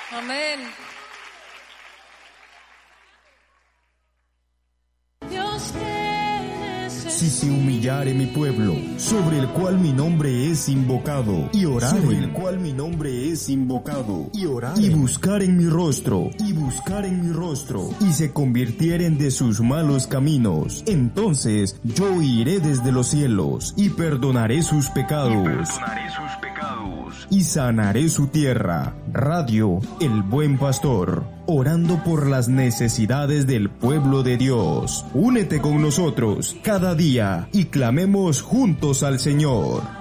Amén. Si se humillare mi pueblo, sobre el cual mi nombre es invocado, y orare, sobre el cual mi nombre es invocado, y orare, y buscaren mi rostro, y se convirtieren de sus malos caminos, entonces yo iré desde los cielos, y perdonaré sus pecados, y sanaré su tierra. Radio El Buen Pastor, orando por las necesidades del pueblo de Dios. Únete con nosotros cada día y clamemos juntos al Señor.